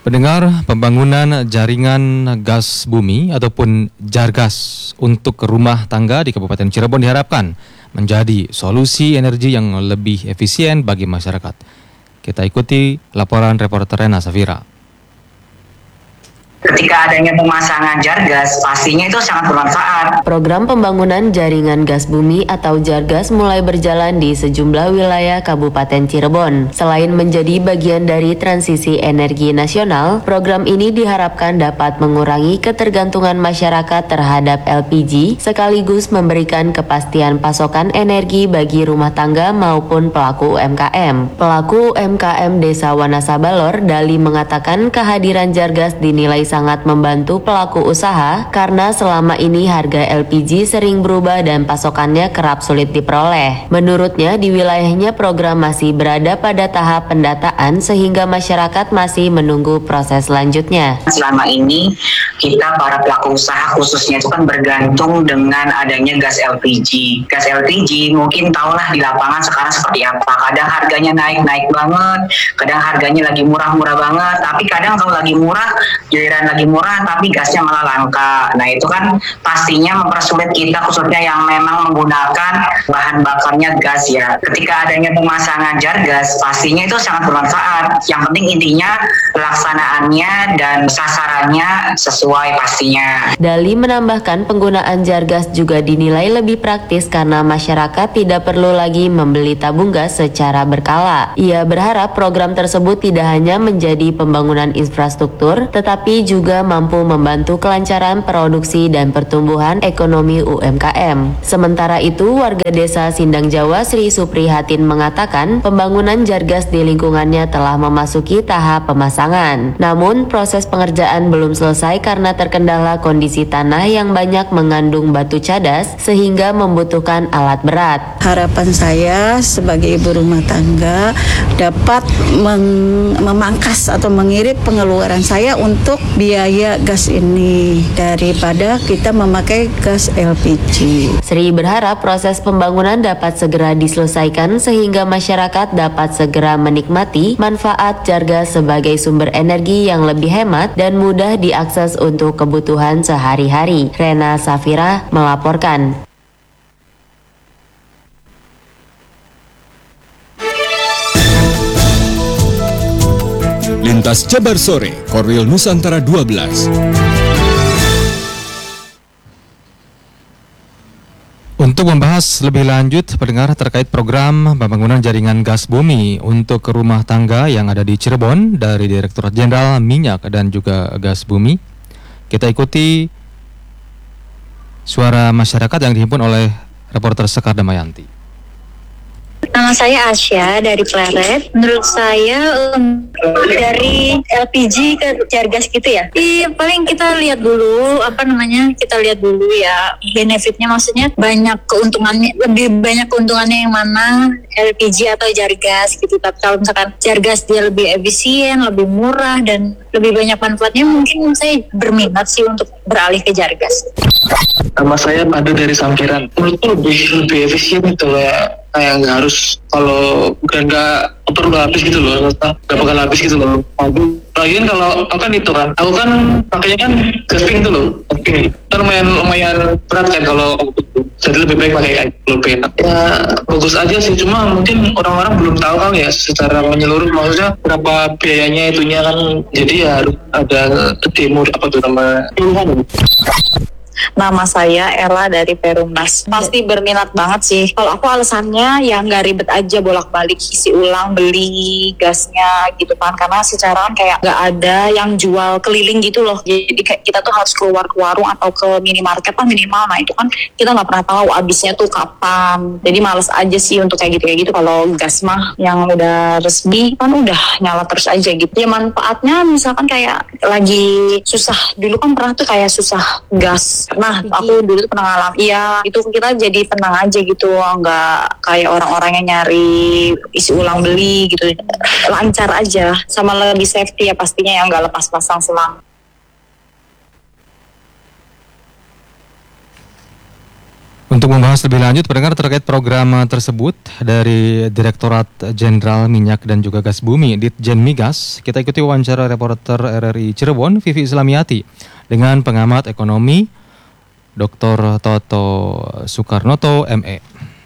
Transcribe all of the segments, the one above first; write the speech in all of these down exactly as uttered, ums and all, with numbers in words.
Pendengar, pembangunan jaringan gas bumi ataupun Jargas untuk rumah tangga di Kabupaten Cirebon diharapkan menjadi solusi energi yang lebih efisien bagi masyarakat. Kita ikuti laporan reporter Rena Safira. Ketika adanya pemasangan Jargas, pastinya itu sangat bermanfaat. Program pembangunan jaringan gas bumi atau Jargas mulai berjalan di sejumlah wilayah Kabupaten Cirebon. Selain menjadi bagian dari transisi energi nasional, program ini diharapkan dapat mengurangi ketergantungan masyarakat terhadap L P G, sekaligus memberikan kepastian pasokan energi bagi rumah tangga maupun pelaku U M K M. Pelaku U M K M Desa Wanasabalor, Dali, mengatakan kehadiran Jargas dinilai sangat membantu pelaku usaha karena selama ini harga L P G sering berubah dan pasokannya kerap sulit diperoleh. Menurutnya, di wilayahnya program masih berada pada tahap pendataan sehingga masyarakat masih menunggu proses selanjutnya. Selama ini kita para pelaku usaha khususnya itu kan bergantung dengan adanya gas L P G. Gas L P G mungkin tahulah di lapangan sekarang seperti apa. Kadang harganya naik-naik banget, kadang harganya lagi murah-murah banget, tapi kadang kalau lagi murah, giliran lagi murah tapi gasnya malah langka. Nah itu kan pastinya mempersulit kita khususnya yang memang menggunakan bahan bakarnya gas ya. Ketika adanya pemasangan Jargas, pastinya itu sangat bermanfaat. Yang penting intinya pelaksanaannya dan sasarannya sesuai pastinya. Dali menambahkan penggunaan Jargas juga dinilai lebih praktis karena masyarakat tidak perlu lagi membeli tabung gas secara berkala. Ia berharap program tersebut tidak hanya menjadi pembangunan infrastruktur, tetapi juga mampu membantu kelancaran produksi dan pertumbuhan ekonomi U M K M. Sementara itu, warga desa Sindang Jawa Sri Suprihatin mengatakan pembangunan Jargas di lingkungannya telah memasuki tahap pemasangan. Namun, proses pengerjaan belum selesai karena terkendala kondisi tanah yang banyak mengandung batu cadas sehingga membutuhkan alat berat. Harapan saya sebagai ibu rumah tangga dapat meng- memangkas atau mengirit pengeluaran saya untuk biaya gas ini daripada kita memakai gas L P G. Sri berharap proses pembangunan dapat segera diselesaikan sehingga masyarakat dapat segera menikmati manfaat Jargas sebagai sumber energi yang lebih hemat dan mudah diakses untuk kebutuhan sehari-hari. Rena Safira melaporkan. Lintas Jabar Sore, Korwil Nusantara dua belas. Untuk membahas lebih lanjut pendengar terkait program pembangunan jaringan gas bumi untuk rumah tangga yang ada di Cirebon dari Direktorat Jenderal Minyak dan juga Gas Bumi, kita ikuti suara masyarakat yang dihimpun oleh reporter Sekar Damayanti. Nama saya Asya dari Pleret. Menurut saya um, dari L P G ke Jargas gitu ya. Iya, paling kita lihat dulu apa namanya kita lihat dulu ya benefitnya, maksudnya banyak keuntungannya, lebih banyak keuntungannya yang mana L P G atau Jargas gitu. Tapi kalau misalkan Jargas dia lebih efisien, lebih murah dan lebih banyak manfaatnya, mungkin saya berminat sih untuk beralih ke Jargas. Nama saya Madu dari Sampiran. Menurutku lebih lebih efisien itu ya. Kayak nggak harus, kalau udah nggak perlu habis gitu loh, nggak bakal habis gitu loh. Lagian kalau aku kan itu kan, aku kan pakainya kan gasping itu loh, oke. Itu lumayan lumayan berat kan kalau jadi lebih baik pakai kayak lebih enak. Ya bagus aja sih, cuma mungkin orang-orang belum tahu kan ya secara menyeluruh, maksudnya berapa biayanya itunya kan, jadi ya harus ada demo apa tuh nama pilihan. Nama saya Ella dari Perumnas. Pasti berminat banget sih. Kalau aku alasannya ya nggak ribet aja bolak-balik isi ulang beli gasnya gitu kan. Karena secara kan kayak nggak ada yang jual keliling gitu loh. Jadi kayak kita tuh harus keluar ke warung atau ke minimarket kan minimal. Nah itu kan kita nggak pernah tahu habisnya tuh kapan. Jadi males aja sih untuk kayak gitu kayak gitu. Kalau gas mah yang udah resmi kan udah nyala terus aja gitu. Ya manfaatnya misalkan kayak lagi susah. Dulu kan pernah tuh kayak susah gas. Nah, aku dulu tuh pernah ngalamin. Iya, itu kita jadi tenang aja gitu, nggak kayak orang-orang yang nyari isi ulang beli gitu. Lancar aja, sama lebih safety ya pastinya, yang nggak lepas pasang selang. Untuk membahas lebih lanjut pendengar terkait program tersebut dari Direktorat Jenderal Minyak dan juga Gas Bumi Ditjen Migas, kita ikuti wawancara reporter R R I Cirebon Vivi Islamiati dengan pengamat ekonomi Doktor Toto Soekarnoto M E.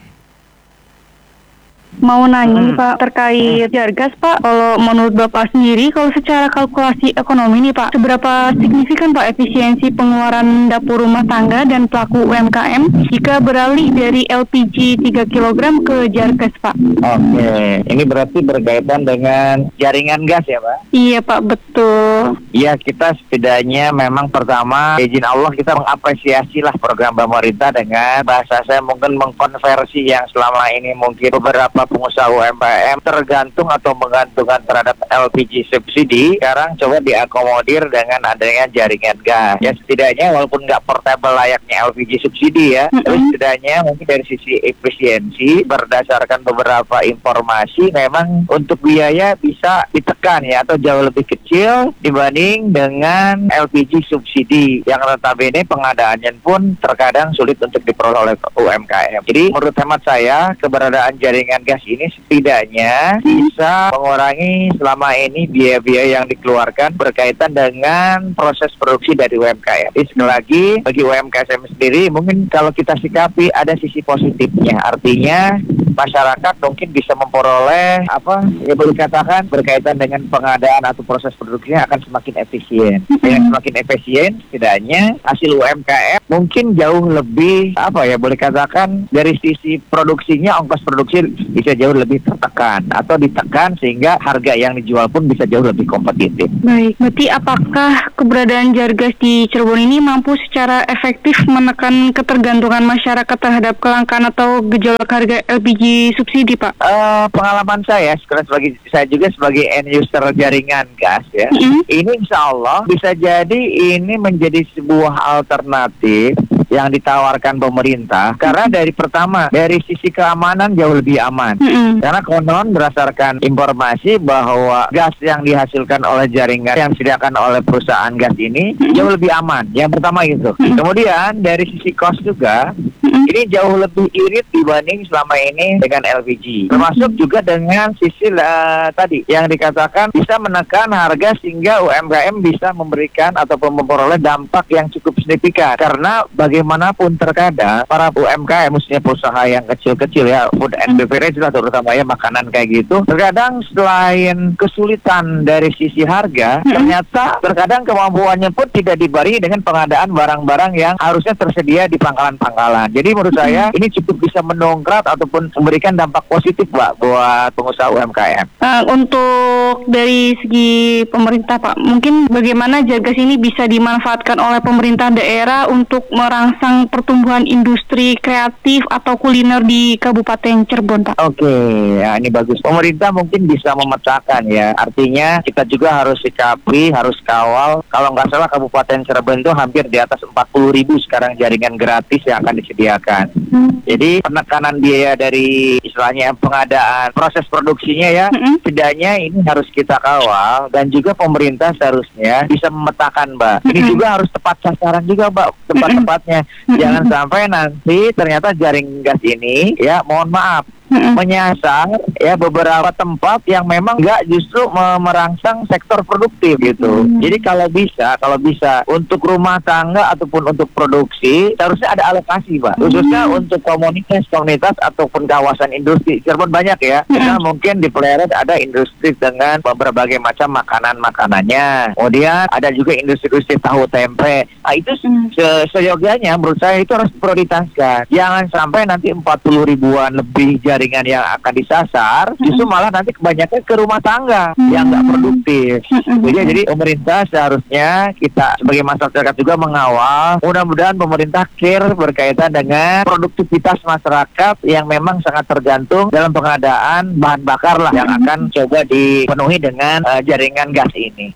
Mau nanya nih Pak terkait Jargas Pak, kalau menurut Bapak sendiri, kalau secara kalkulasi ekonomi nih Pak, seberapa signifikan Pak efisiensi pengeluaran dapur rumah tangga dan pelaku U M K M jika beralih dari L P G tiga kilogram ke Jargas Pak? Oke, ini berarti berkaitan dengan jaringan gas ya Pak? Iya Pak, betul. Iya, kita setidaknya memang pertama izin Allah kita mengapresiasi lah program pemerintah dengan bahasa saya mungkin mengkonversi yang selama ini mungkin beberapa pengusaha U M K M tergantung atau menggantungkan terhadap L P G subsidi, sekarang coba diakomodir dengan adanya jaringan gas. Ya setidaknya walaupun nggak portable layaknya L P G subsidi ya, mm-hmm. tapi setidaknya mungkin dari sisi efisiensi berdasarkan beberapa informasi memang untuk biaya bisa ditekan ya atau jauh lebih kecil dibanding dengan L P G subsidi yang notabene pengadaannya pun terkadang sulit untuk diperoleh oleh U M K M. Jadi menurut hemat saya keberadaan jaringan gas ini setidaknya bisa mengurangi selama ini biaya-biaya yang dikeluarkan berkaitan dengan proses produksi dari U M K M. Jadi sekali lagi bagi U M K M sendiri mungkin kalau kita sikapi ada sisi positifnya, artinya masyarakat mungkin bisa memperoleh apa ya boleh katakan berkaitan dengan pengadaan atau proses produksinya akan semakin efisien. Yang semakin efisien setidaknya hasil U M K M mungkin jauh lebih apa ya boleh katakan dari sisi produksinya ongkos produksi bisa jauh lebih tertekan atau ditekan sehingga harga yang dijual pun bisa jauh lebih kompetitif. Baik, berarti apakah keberadaan Jargas di Cirebon ini mampu secara efektif menekan ketergantungan masyarakat terhadap kelangkaan atau gejolak harga L P G subsidi, Pak? Uh, pengalaman saya, sebagai saya juga sebagai end user jaringan gas ya, mm-hmm. ini insya Allah bisa jadi ini menjadi sebuah alternatif yang ditawarkan pemerintah karena dari pertama dari sisi keamanan jauh lebih aman mm-hmm. karena konon berdasarkan informasi bahwa gas yang dihasilkan oleh jaringan yang disediakan oleh perusahaan gas ini mm-hmm. jauh lebih aman. Yang pertama itu. Mm-hmm. Kemudian dari sisi cost juga mm-hmm. ini jauh lebih irit dibanding selama ini dengan L P G. Termasuk mm-hmm. juga dengan sisi uh, tadi yang dikatakan bisa menekan harga sehingga U M K M bisa memberikan ataupun memperoleh dampak yang cukup signifikan karena bagi bagaimanapun terkadang para U M K M, khususnya perusahaan yang kecil-kecil ya, food and beverage lah terutama ya makanan kayak gitu, terkadang selain kesulitan dari sisi harga, hmm. ternyata terkadang kemampuannya pun tidak dibarengi dengan pengadaan barang-barang yang harusnya tersedia di pangkalan-pangkalan. Jadi menurut hmm. saya ini cukup bisa mendongkrak ataupun memberikan dampak positif Pak buat pengusaha U M K M. Uh, untuk dari segi pemerintah Pak, mungkin bagaimana Jargas ini bisa dimanfaatkan oleh pemerintah daerah untuk merang sang pertumbuhan industri kreatif atau kuliner di Kabupaten Cirebon, Pak? Oke, ya ini bagus. Pemerintah mungkin bisa memetakan ya. Artinya kita juga harus sikapi, harus kawal. Kalau nggak salah Kabupaten Cirebon itu hampir di atas empat puluh ribu sekarang jaringan gratis yang akan disediakan. Hmm. Jadi penekanan biaya dari istilahnya pengadaan proses produksinya ya, hmm. setidaknya ini harus kita kawal dan juga pemerintah seharusnya bisa memetakan, Mbak. Ini hmm. juga harus tepat sasaran juga, Mbak, tepat-tepatnya. Jangan sampai nanti ternyata jaring gas ini ya mohon maaf Mm-mm. menyasar ya beberapa tempat yang memang nggak justru merangsang sektor produktif gitu. Mm. Jadi kalau bisa, kalau bisa untuk rumah tangga ataupun untuk produksi harusnya ada alokasi Pak, khususnya mm. untuk komunitas-komunitas ataupun kawasan industri. Cirebon banyak ya, mm. karena mungkin di Pleret ada industri dengan berbagai macam makanan-makanannya. Kemudian ada juga industri-industri tahu tempe. Nah itu mm. se- seyogianya menurut saya itu harus diprioritaskan. Jangan sampai nanti empat puluh ribuan lebih jaringan yang akan disasar, justru malah nanti kebanyakan ke rumah tangga hmm. yang nggak produktif. Jadi, jadi pemerintah seharusnya kita sebagai masyarakat juga mengawal. Mudah-mudahan pemerintah care berkaitan dengan produktivitas masyarakat yang memang sangat tergantung dalam pengadaan bahan bakar lah yang akan coba dipenuhi dengan uh, jaringan gas ini.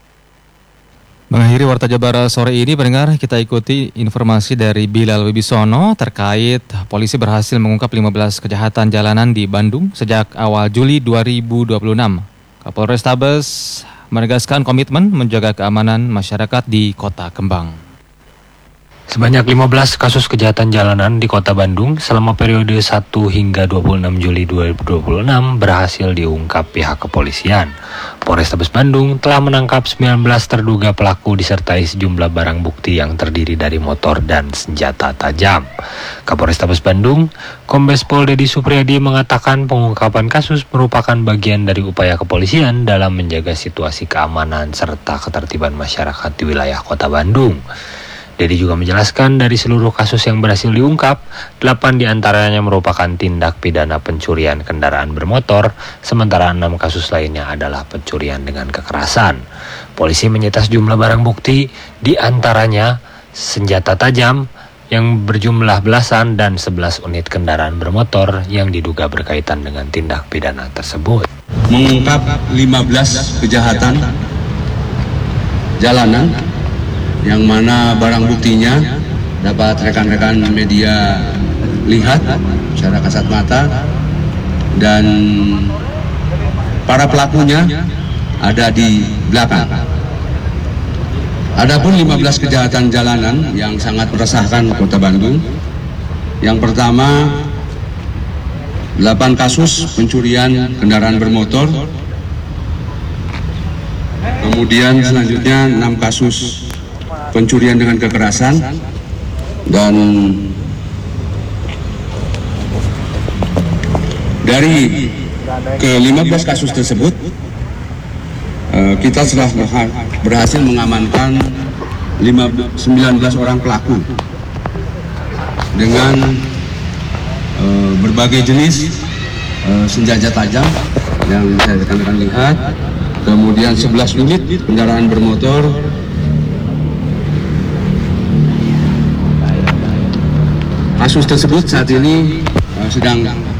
Mengakhiri Warta Jabar sore ini, pendengar, kita ikuti informasi dari Bilal Wibisono terkait polisi berhasil mengungkap lima belas kejahatan jalanan di Bandung sejak awal Juli dua ribu dua puluh enam. Kapolrestabes menegaskan komitmen menjaga keamanan masyarakat di Kota Kembang. Sebanyak lima belas kasus kejahatan jalanan di Kota Bandung selama periode satu hingga dua puluh enam Juli dua ribu dua puluh enam berhasil diungkap pihak kepolisian. Polrestabes Bandung telah menangkap sembilan belas terduga pelaku disertai sejumlah barang bukti yang terdiri dari motor dan senjata tajam. Kapolrestabes Bandung, Kombes Pol Dedi Supriyadi mengatakan pengungkapan kasus merupakan bagian dari upaya kepolisian dalam menjaga situasi keamanan serta ketertiban masyarakat di wilayah Kota Bandung. Dedi juga menjelaskan dari seluruh kasus yang berhasil diungkap, delapan diantaranya merupakan tindak pidana pencurian kendaraan bermotor, sementara enam kasus lainnya adalah pencurian dengan kekerasan. Polisi menyita sejumlah barang bukti, diantaranya senjata tajam yang berjumlah belasan dan sebelas unit kendaraan bermotor yang diduga berkaitan dengan tindak pidana tersebut. Mengungkap lima belas kejahatan jalanan yang mana barang buktinya dapat rekan-rekan media lihat secara kasat mata, dan para pelakunya ada di belakang. Adapun lima belas kejahatan jalanan yang sangat meresahkan Kota Bandung. Yang pertama, delapan kasus pencurian kendaraan bermotor. Kemudian selanjutnya enam kasus pencurian dengan kekerasan, dan dari ke lima belas kasus tersebut kita telah berhasil mengamankan sembilan belas orang pelaku dengan berbagai jenis senjata tajam yang saya rekan-rekan lihat, kemudian sebelas unit kendaraan bermotor. Kasus tersebut saat ini uh, sedang